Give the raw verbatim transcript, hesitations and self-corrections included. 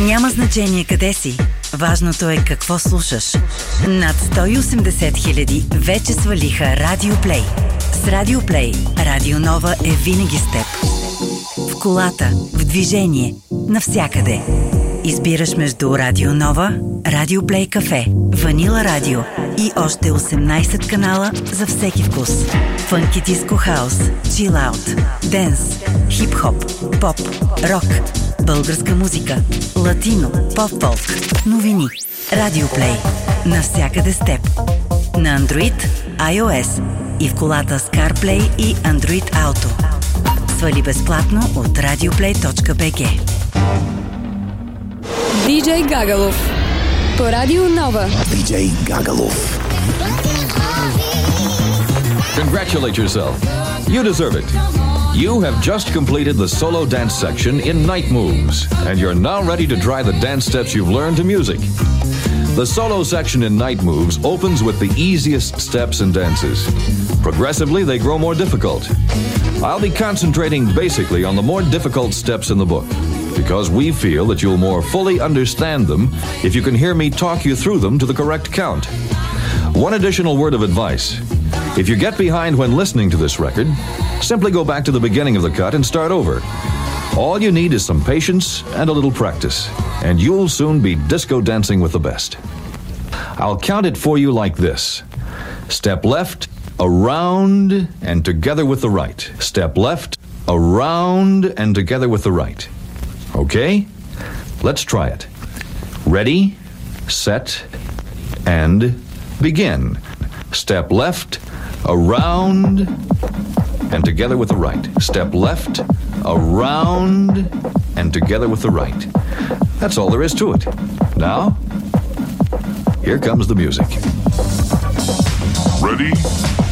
Няма значение къде си. Важното е какво слушаш. Над сто и осемдесет хиляди вече свалиха Радио Плей. С Радио Плей, Радио Нова е винаги с теб. В колата, в движение, навсякъде. Избираш между Радио Нова, Радио Плей Кафе, Ванила Радио и още осемнайсет канала за всеки вкус. Фънки, диско, хаус, чилаут, денс, хип-хоп, поп, рок, българска музика, латино, поп-фолк, новини. Радио Плей. Навсякъде с теб. На Android, iOS и в колата с CarPlay и Android Auto. Свали безплатно от радиоплей точка би джи. Диджей Гагалов по Радио Нова. Диджей Гагалов. Congratulate yourself. You deserve it. You have just completed the solo dance section in Night Moves, and you're now ready to try the dance steps you've learned to music. The solo section in Night Moves opens with the easiest steps and dances. Progressively, they grow more difficult. I'll be concentrating basically on the more difficult steps in the book, because we feel that you'll more fully understand them if you can hear me talk you through them to the correct count. One additional word of advice. If you get behind when listening to this record, simply go back to the beginning of the cut and start over. All you need is some patience and a little practice, and you'll soon be disco dancing with the best. I'll count it for you like this. Step left, around, and together with the right. Step left, around, and together with the right. Okay? Let's try it. Ready, set, and begin. Step left, around, and together with the right. Step left, around, and together with the right. That's all there is to it. Now, here comes the music. Ready?